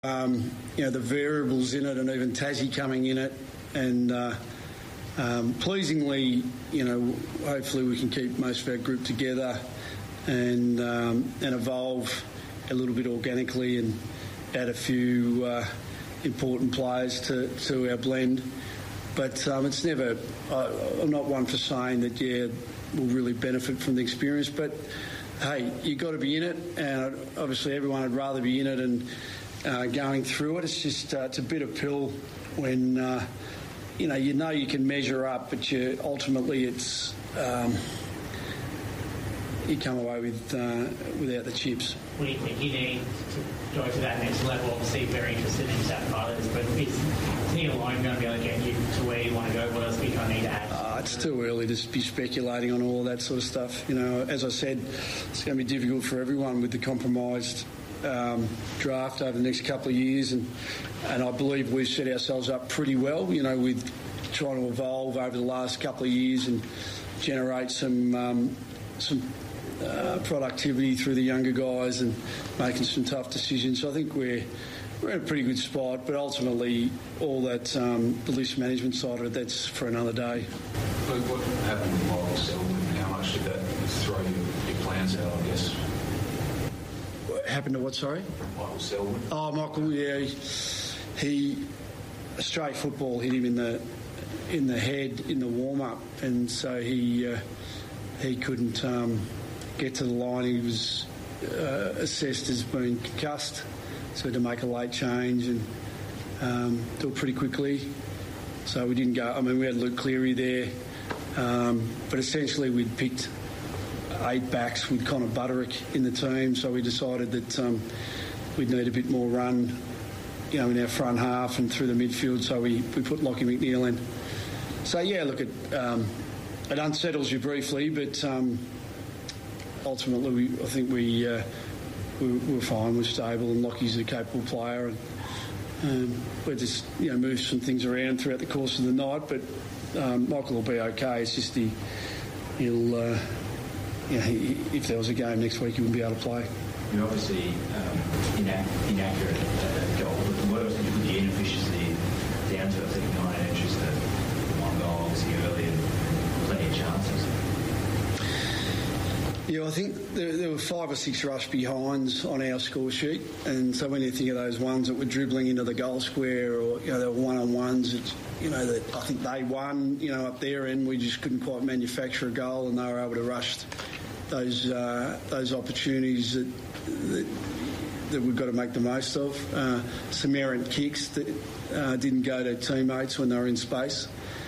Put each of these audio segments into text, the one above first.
The variables in it, and even Tassie coming in it, and pleasingly, hopefully we can keep most of our group together and evolve a little bit organically and add a few important players to our blend. But it's never. I'm not one for saying that we'll really benefit from the experience, but hey, you've got to be in it, and obviously everyone would rather be in it and going through it. It's just it's a bitter pill when you know you can measure up, but ultimately it's you come away without the chips. What do you think you need to go to that next level? Obviously very interested in South Islanders, but is Neil alone going to be able to get you to where you want to go? What else do you need to add? It's too early to be speculating on all that sort of stuff. As I said, it's going to be difficult for everyone with the compromised draft over the next couple of years, and I believe we've set ourselves up pretty well, with trying to evolve over the last couple of years and generate some productivity through the younger guys and making some tough decisions. So I think we're in a pretty good spot, but ultimately all that the list management side of it, that's for another day. Luke, what happened with Michael Selwyn? How much did that throw your plans out, I guess? What happened to what, sorry? Michael Selwyn. Oh, Michael, yeah. He straight football hit him in the head in the warm-up, and so he couldn't get to the line. He was assessed as being concussed, so we had to make a late change and do it pretty quickly. So we didn't go. We had Luke Cleary there, but essentially we'd picked 8 backs with Connor Butterick in the team, so we decided that we'd need a bit more run, in our front half and through the midfield, so we put Lachie McNeil in. So, yeah, look, it unsettles you briefly, but ultimately I think we're fine, we're stable, and Lockie's a capable player, and we just moved some things around throughout the course of the night, but Michael will be okay. It's just he'll if there was a game next week, he wouldn't be able to play. You're obviously inaccurate goal. What else did you put the inefficiency down to? I think 9 entries to 1 goal, obviously early, and plenty of chances. Yeah, I think there were 5 or 6 rush behinds on our score sheet, and so when you think of those ones that were dribbling into the goal square, or they were one-on-ones, that I think they won, up there, and we just couldn't quite manufacture a goal, and they were able to rush those opportunities that we've got to make the most of. Some errant kicks that didn't go to teammates when they were in space.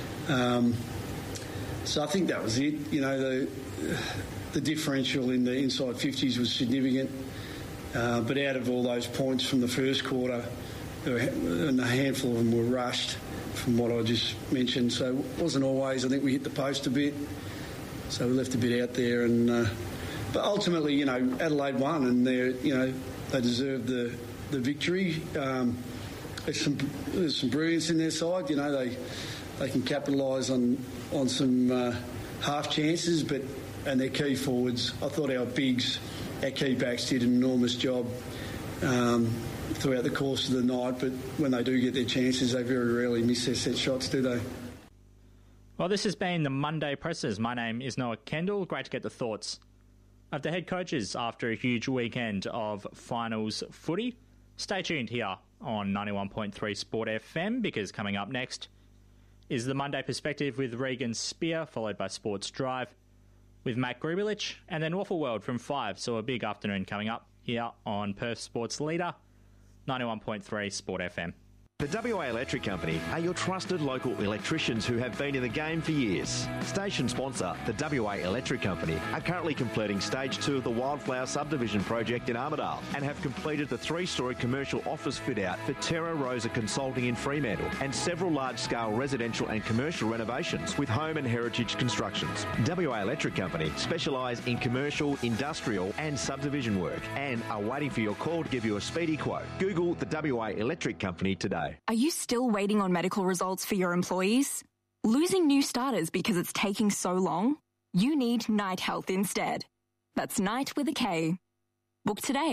So I think that was it. The differential in the inside 50s was significant, but out of all those points from the first quarter, and a handful of them were rushed from what I just mentioned. So it wasn't always. I think we hit the post a bit, so we left a bit out there. And but ultimately, Adelaide won, and they deserved the victory. There's some brilliance in their side. They can capitalise on some half chances, and their key forwards. I thought our bigs, our key backs, did an enormous job throughout the course of the night, but when they do get their chances, they very rarely miss their set shots, do they? Well, this has been the Monday Pressers. My name is Noah Kendall. Great to get the thoughts of the head coaches after a huge weekend of finals footy. Stay tuned here on 91.3 Sport FM, because coming up next is the Monday Perspective with Regan Spear, followed by Sports Drive with Matt Grubelich, and then Waffle World from 5. So a big afternoon coming up here on Perth Sports Leader, 91.3 Sport FM. The WA Electric Company are your trusted local electricians who have been in the game for years. Station sponsor, the WA Electric Company, are currently completing Stage 2 of the Wildflower Subdivision project in Armidale and have completed the 3-storey commercial office fit-out for Terra Rosa Consulting in Fremantle and several large-scale residential and commercial renovations with Home and Heritage Constructions. WA Electric Company specialise in commercial, industrial and subdivision work and are waiting for your call to give you a speedy quote. Google the WA Electric Company today. Are you still waiting on medical results for your employees? Losing new starters because it's taking so long? You need Night Health instead. That's Night with a K. Book today.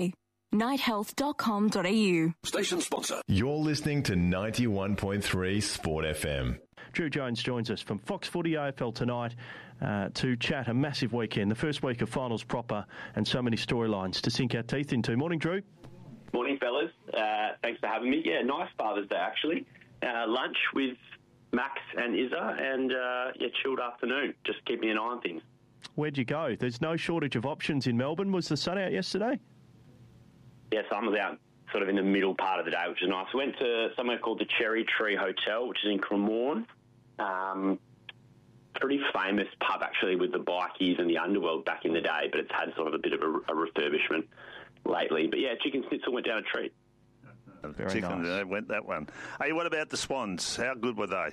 nighthealth.com.au. Station sponsor. You're listening to 91.3 Sport FM. Drew Jones joins us from Fox Footy AFL Tonight to chat a massive weekend, the first week of finals proper, and so many storylines to sink our teeth into. Morning, Drew. Morning, fellas. Thanks for having me. Yeah, nice Father's Day, actually. Lunch with Max and Izza, and chilled afternoon. Just keeping an eye on things. Where'd you go? There's no shortage of options in Melbourne. Was the sun out yesterday? Yeah, sun was out sort of in the middle part of the day, which is nice. We went to somewhere called the Cherry Tree Hotel, which is in Cremorne. Pretty famous pub, actually, with the bikies and the underworld back in the day, but it's had sort of a bit of a refurbishment lately. But yeah, chicken schnitzel went down a treat. Very chicken nice. Went that one. Hey, what about the Swans? How good were they?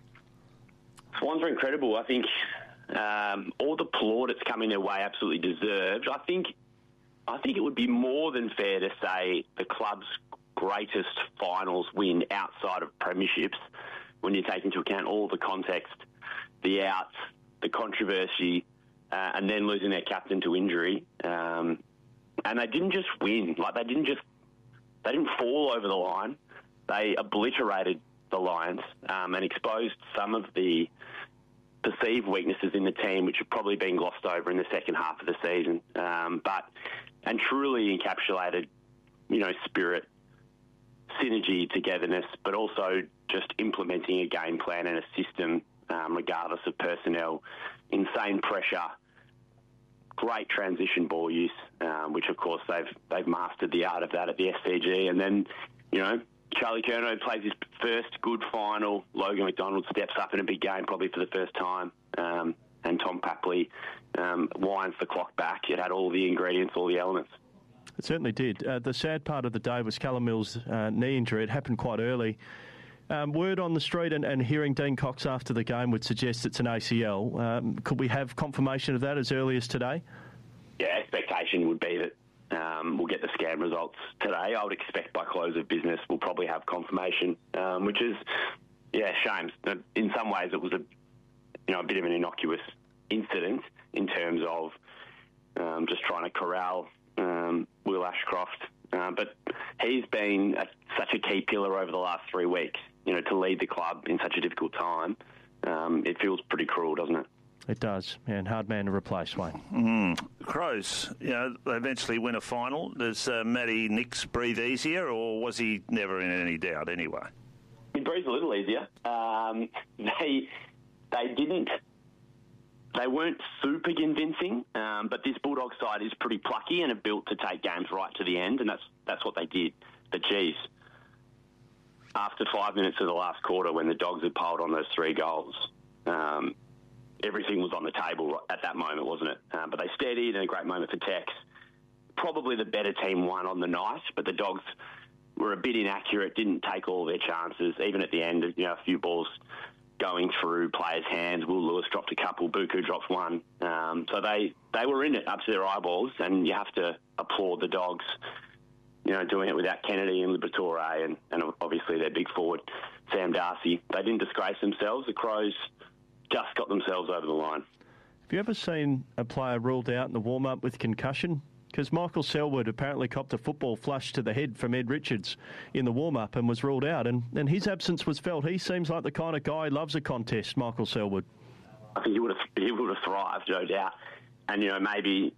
Swans are incredible. I think all the plaudits coming their way absolutely deserved. I think it would be more than fair to say the club's greatest finals win outside of premierships, when you take into account all the context, the outs, the controversy, and then losing their captain to injury. And they didn't just win. They didn't fall over the line. They obliterated the Lions and exposed some of the perceived weaknesses in the team, which have probably been glossed over in the second half of the season. And truly encapsulated, spirit, synergy, togetherness, but also just implementing a game plan and a system, regardless of personnel. Insane pressure, great transition ball use, which of course they've mastered the art of that at the SCG. And then, Charlie Curnow plays his first good final. Logan McDonald steps up in a big game, probably for the first time. And Tom Papley winds the clock back. It had all the ingredients, all the elements. It certainly did. The sad part of the day was Callum Mills' knee injury. It happened quite early. Word on the street and hearing Dean Cox after the game would suggest it's an ACL. Could we have confirmation of that as early as today? Yeah, expectation would be that we'll get the scan results today. I would expect by close of business we'll probably have confirmation, which is, shame. In some ways it was a bit of an innocuous incident in terms of just trying to corral Will Ashcroft. But he's been such a key pillar over the last 3 weeks, to lead the club in such a difficult time. It feels pretty cruel, doesn't it? It does, and hard man to replace, Wayne. Crows, they eventually win a final. Does Matty Nicks breathe easier, or was he never in any doubt anyway? He breathes a little easier. They weren't super convincing, but this Bulldog side is pretty plucky and are built to take games right to the end, and that's what they did. But geez, after 5 minutes of the last quarter, when the Dogs had piled on those 3 goals, everything was on the table at that moment, wasn't it? But they steadied, and a great moment for Tex. Probably the better team won on the night, but the Dogs were a bit inaccurate, didn't take all their chances. Even at the end, a few balls going through players' hands. Will Lewis dropped a couple, Buku dropped one. So they were in it up to their eyeballs, and you have to applaud the Dogs, doing it without Kennedy and Liberatore and obviously their big forward, Sam Darcy. They didn't disgrace themselves. The Crows just got themselves over the line. Have you ever seen a player ruled out in the warm-up with concussion? Because Michael Selwood apparently copped a football flush to the head from Ed Richards in the warm-up and was ruled out, and his absence was felt. He seems like the kind of guy who loves a contest, Michael Selwood. I think he would have thrived, no doubt. And maybe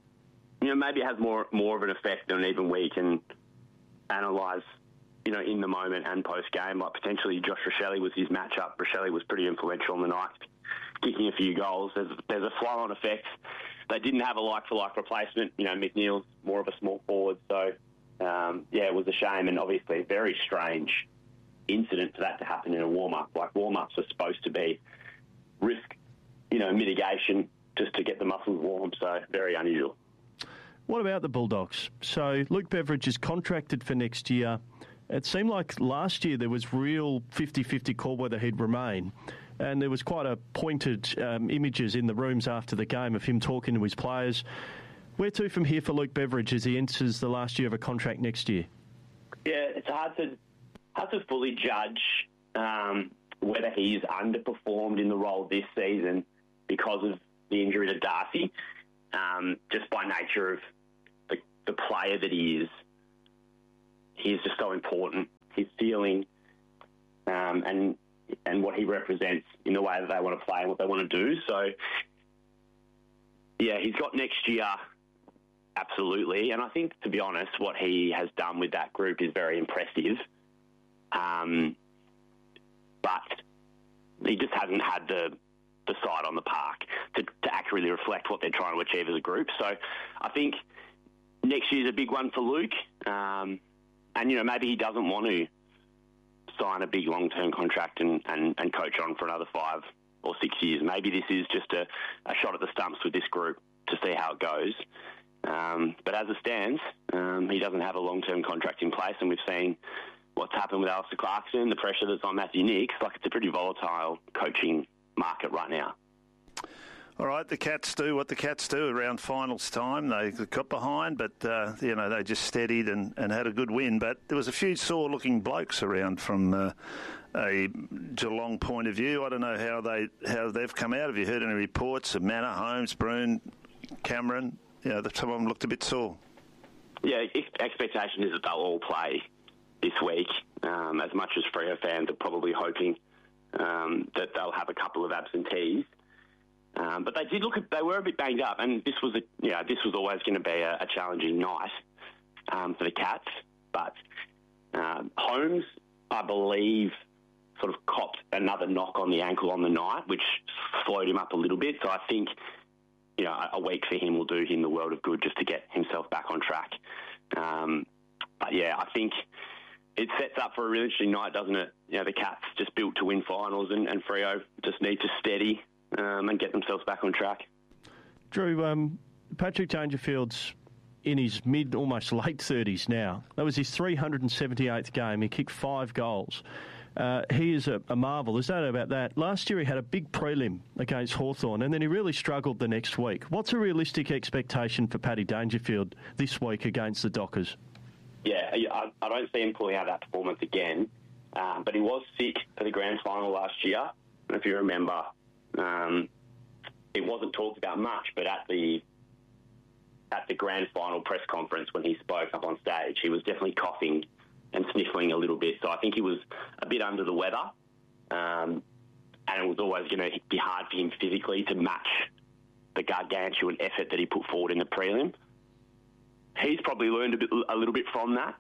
it has more of an effect than even we can analyse, in the moment and post-game. Like potentially Josh Rochelle was his matchup. Rochelle was pretty influential on the night, kicking a few goals. There's a flow-on effect. They didn't have a like-for-like replacement. McNeil's more of a small forward. So, it was a shame, and obviously a very strange incident for that to happen in a warm-up. Like, warm-ups are supposed to be risk, mitigation, just to get the muscles warm. So, very unusual. What about the Bulldogs? So, Luke Beveridge is contracted for next year. It seemed like last year there was real 50-50 call whether he'd remain. And there was quite a pointed images in the rooms after the game of him talking to his players. Where to from here for Luke Beveridge as he enters the last year of a contract next year? Yeah, it's hard to fully judge whether he's underperformed in the role this season because of the injury to Darcy, just by nature of the the player that he is just so important. His feeling and what he represents in the way that they want to play and what they want to do. So, yeah, he's got next year, absolutely. And I think, to be honest, what he has done with that group is very impressive. But he just hasn't had the side on the park to accurately reflect what they're trying to achieve as a group. So I think next year's a big one for Luke. And, maybe he doesn't want to sign a big long-term contract and coach on for another 5 or 6 years. Maybe this is just a shot at the stumps with this group to see how it goes. But as it stands, he doesn't have a long-term contract in place, and we've seen what's happened with Alistair Clarkson, the pressure that's on Matthew Nicks. Like, it's a pretty volatile coaching market right now. All right, the Cats do what the Cats do around finals time. They got behind, but, they just steadied and had a good win. But there was a few sore-looking blokes around from a Geelong point of view. I don't know how they've come out. Have you heard any reports of Manor, Holmes, Broon, Cameron? Some of them looked a bit sore. Yeah, expectation is that they'll all play this week. As much as Freo fans are probably hoping that they'll have a couple of absentees. But they were a bit banged up, and this was always going to be a challenging night for the Cats. But Holmes, I believe, sort of copped another knock on the ankle on the night, which slowed him up a little bit. So I think, a week for him will do him the world of good just to get himself back on track. But yeah, I think it sets up for a really interesting night, doesn't it? The Cats just built to win finals, and Freo just need to steady and get themselves back on track. Drew, Patrick Dangerfield's in his mid, almost late 30s now. That was his 378th game. He kicked 5 goals. He is a marvel. There's no doubt about that. Last year he had a big prelim against Hawthorn, and then he really struggled the next week. What's a realistic expectation for Paddy Dangerfield this week against the Dockers? Yeah, I don't see him pulling out that performance again, but he was sick for the grand final last year. And if you remember, it wasn't talked about much, but at the grand final press conference when he spoke up on stage, he was definitely coughing and sniffling a little bit. So I think he was a bit under the weather, and it was always going to be hard for him physically to match the gargantuan effort that he put forward in the prelim. He's probably learned a little bit from that.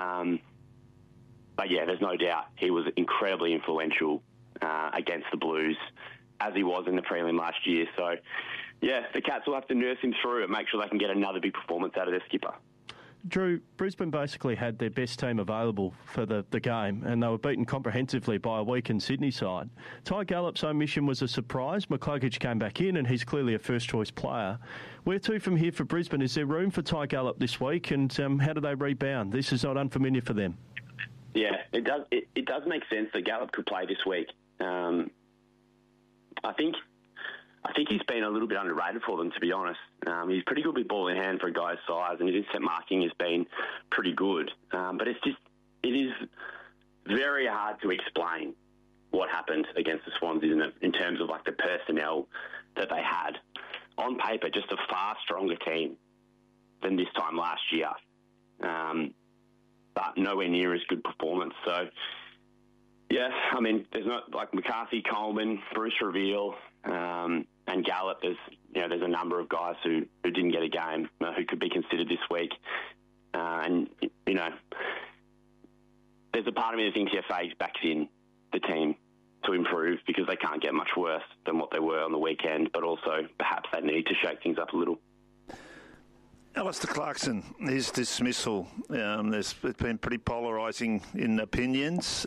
But yeah, there's no doubt he was incredibly influential against the Blues, as he was in the prelim last year. So, yeah, the Cats will have to nurse him through and make sure they can get another big performance out of their skipper. Drew, Brisbane basically had their best team available for the game, and they were beaten comprehensively by a weakened Sydney side. Ty Gallop's omission was a surprise. McCluggage came back in, and he's clearly a first-choice player. Where to from here for Brisbane? Is there room for Ty Gallop this week, and how do they rebound? This is not unfamiliar for them. Yeah, it does. It does make sense that Gallop could play this week. I think he's been a little bit underrated for them, to be honest. He's pretty good with ball in hand for a guy's size, and his intercept marking has been pretty good. But it is very hard to explain what happened against the Swans, isn't it, in terms of like the personnel that they had. On paper, just a far stronger team than this time last year, but nowhere near as good performance. So, yeah, I mean, there's not like McCarthy, Coleman, Bruce Reveal, and Gallop. There's a number of guys who didn't get a game who could be considered this week. And there's a part of me that thinks FA backs in the team to improve because they can't get much worse than what they were on the weekend, but also perhaps they need to shake things up a little. Alistair Clarkson, his dismissal, it's been pretty polarising in opinions.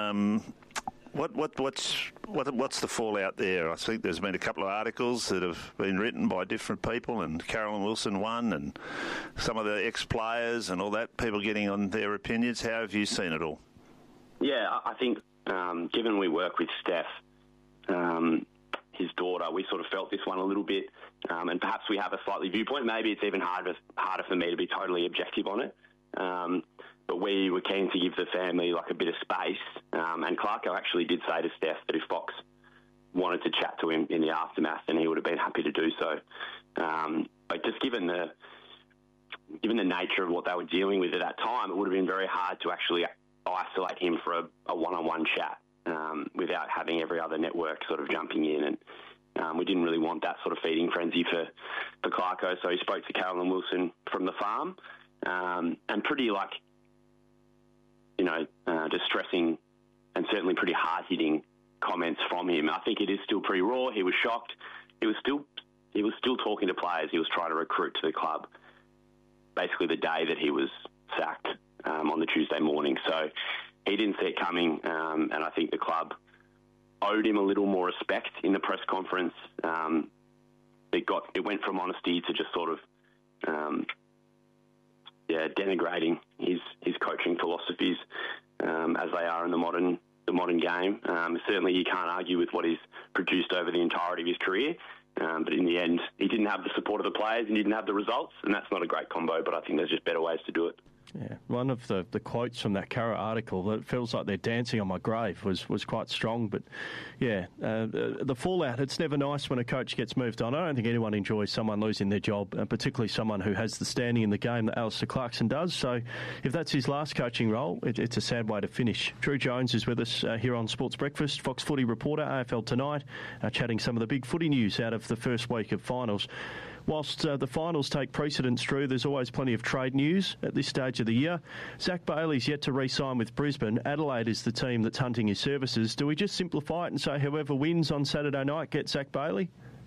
What's the fallout there? I think there's been a couple of articles that have been written by different people, and Carolyn Wilson one, and some of the ex-players and all that, people getting on their opinions. How have you seen it all? Yeah, I think given we work with Steph, his daughter, we sort of felt this one a little bit, and perhaps we have a slightly viewpoint. Maybe it's even harder for me to be totally objective on it. But we were keen to give the family like a bit of space. And Clarko actually did say to Steph that if Fox wanted to chat to him in the aftermath, then he would have been happy to do so. But just given given the nature of what they were dealing with at that time, it would have been very hard to actually isolate him for a one-on-one chat without having every other network sort of jumping in. And we didn't really want that sort of feeding frenzy for Clarko, so he spoke to Carolyn Wilson from the farm, and pretty distressing and certainly pretty hard-hitting comments from him. I think it is still pretty raw. He was shocked. He was still talking to players. He was trying to recruit to the club basically the day that he was sacked on the Tuesday morning. So he didn't see it coming, and I think the club owed him a little more respect in the press conference. It went from honesty to just sort of denigrating his coaching philosophies as they are in the modern game. Certainly you can't argue with what he's produced over the entirety of his career, but in the end he didn't have the support of the players and he didn't have the results, and that's not a great combo, but I think there's just better ways to do it. Yeah, one of the quotes from that Cara article, that it feels like they're dancing on my grave, was quite strong. But, yeah, the fallout, it's never nice when a coach gets moved on. I don't think anyone enjoys someone losing their job, and particularly someone who has the standing in the game that Alistair Clarkson does. So if that's his last coaching role, it's a sad way to finish. Drew Jones is with us here on Sports Breakfast, Fox Footy reporter, AFL Tonight, chatting some of the big footy news out of the first week of finals. Whilst the finals take precedence, Drew, there's always plenty of trade news at this stage of the year. Zach Bailey's yet to re-sign with Brisbane. Adelaide is the team that's hunting his services. Do we just simplify it and say whoever wins on Saturday night gets Zach Bailey?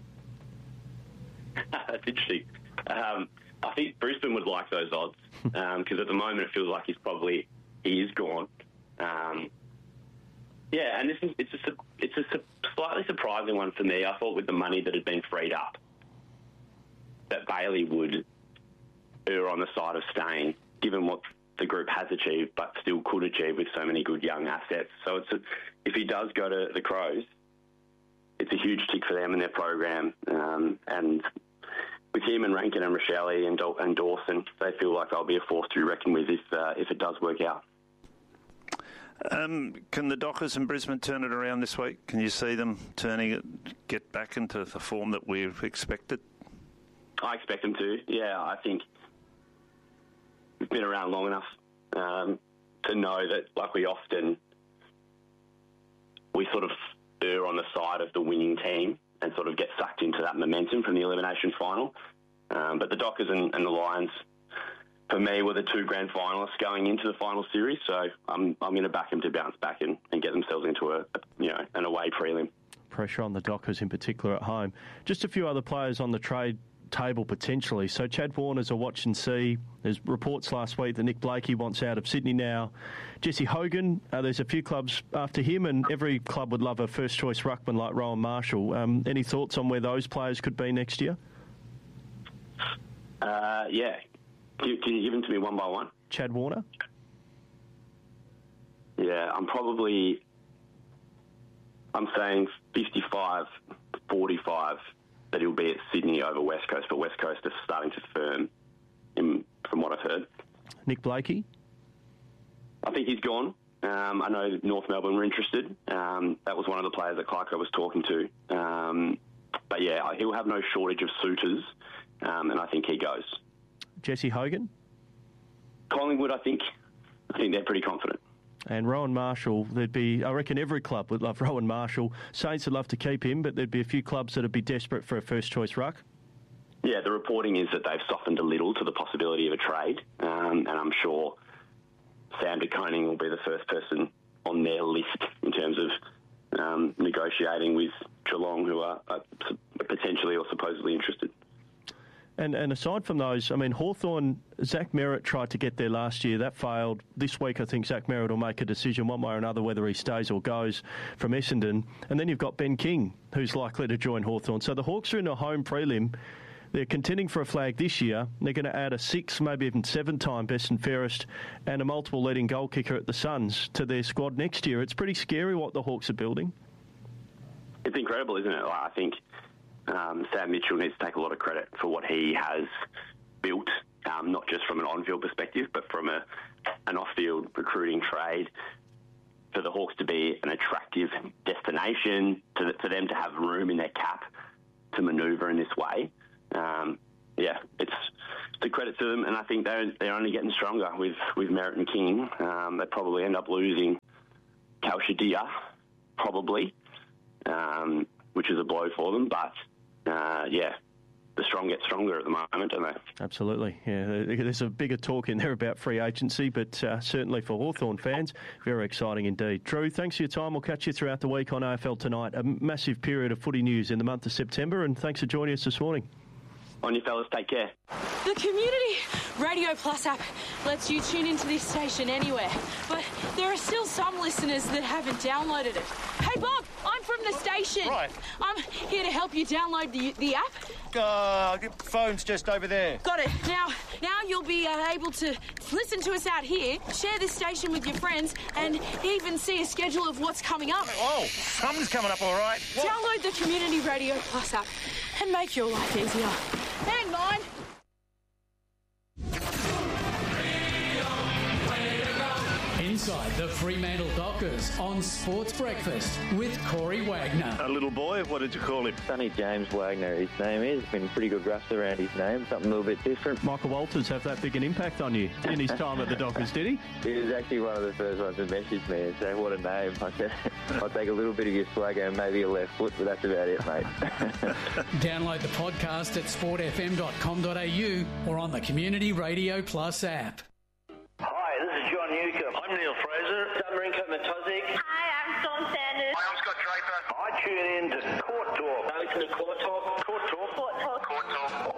That's interesting. I think Brisbane would like those odds because at the moment it feels like he is gone. And it's a slightly surprising one for me. I thought with the money that had been freed up, that Bailey would err on the side of staying, given what the group has achieved but still could achieve with so many good young assets. So if he does go to the Crows, it's a huge tick for them in their program. And with him and Rankin and Rochelle and Dawson, they feel like they'll be a force to be reckoned with if it does work out. Can the Dockers in Brisbane turn it around this week? Can you see them get back into the form that we've expected? I expect them to, yeah. I think we've been around long enough to know that, like we sort of err on the side of the winning team and sort of get sucked into that momentum from the elimination final. But the Dockers and the Lions, for me, were the two grand finalists going into the final series, so I'm going to back them to bounce back and get themselves into an away prelim. Pressure on the Dockers in particular at home. Just a few other players on the trade table potentially. So Chad Warner's a watch and see. There's reports last week that Nick Blakey wants out of Sydney now. Jesse Hogan, there's a few clubs after him, and every club would love a first choice ruckman like Rowan Marshall. Any thoughts on where those players could be next year? Yeah. Can you give them to me one by one? Chad Warner? Yeah, I'm saying 55-45 that he'll be at Sydney over West Coast, but West Coast is starting to firm from what I've heard. Nick Blakey? I think he's gone. I know North Melbourne were interested. That was one of the players that Clarko was talking to. But yeah, he'll have no shortage of suitors, and I think he goes. Jesse Hogan? Collingwood, I think they're pretty confident. And Rowan Marshall, I reckon every club would love Rowan Marshall. Saints would love to keep him, but there'd be a few clubs that would be desperate for a first-choice ruck. Yeah, the reporting is that they've softened a little to the possibility of a trade, and I'm sure Sam de Koning will be the first person on their list in terms of negotiating with Geelong, who are potentially or supposedly interested. And aside from those, I mean, Hawthorn, Zach Merritt tried to get there last year. That failed. This week, I think Zach Merritt will make a decision one way or another whether he stays or goes from Essendon. And then you've got Ben King, who's likely to join Hawthorn. So the Hawks are in a home prelim. They're contending for a flag this year. They're going to add a 6, maybe even 7-time best and fairest and a multiple leading goal kicker at the Suns to their squad next year. It's pretty scary what the Hawks are building. It's incredible, isn't it? I think Sam Mitchell needs to take a lot of credit for what he has built, not just from an on-field perspective, but from an off-field recruiting trade, for the Hawks to be an attractive destination, for them to have room in their cap to manoeuvre in this way. it's a credit to them, and I think they're only getting stronger with Merritt and King. They probably end up losing Kalshadia, probably, which is a blow for them. But, the strong get stronger at the moment, don't they? Absolutely, yeah. There's a bigger talk in there about free agency, but certainly for Hawthorn fans, very exciting indeed. Drew, thanks for your time. We'll catch you throughout the week on AFL Tonight. A massive period of footy news in the month of September, and thanks for joining us this morning. On you fellas, take care. The Community Radio Plus app lets you tune into this station anywhere, but there are still some listeners that haven't downloaded it. Hey Bob, I'm from the station. Right. I'm here to help you download the app. Phone's just over there. Got it. Now you'll be able to listen to us out here, share this station with your friends, and even see a schedule of what's coming up. Oh, something's coming up, all right. What? Download the Community Radio Plus app and make your life easier. And mine. Inside the Fremantle Dockers on Sports Breakfast with Corey Wagner. A little boy, what did you call him? Sonny James Wagner, his name is. Been pretty good rust around his name, something a little bit different. Michael Walters have that big an impact on you in his time at the Dockers, did he? He was actually one of the first ones to message me and say, what a name. I said, I'll take a little bit of your swagger and maybe your left foot, but that's about it, mate. Download the podcast at sportfm.com.au or on the Community Radio Plus app. Hi, this is John Newcomb. I'm Neil Fraser. I'm Rinko Matozic. Hi, I'm Storm Sanders. Hi, I'm Scott Draper. I tune in to Court Talk. I listen to Court Talk. Court Talk. Court Talk. Court Talk.